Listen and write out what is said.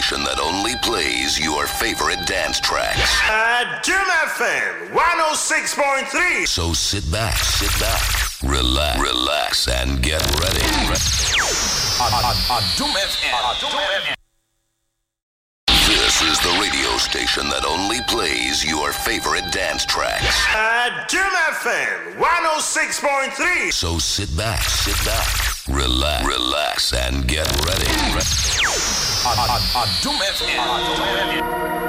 station that only plays your favorite dance tracks. Jim FM 106.3. So sit back, relax, and get ready. Jim FM. This is the radio station that only plays your favorite dance tracks. Jim FM 106.3. So sit back, relax, and get ready. Jim FM.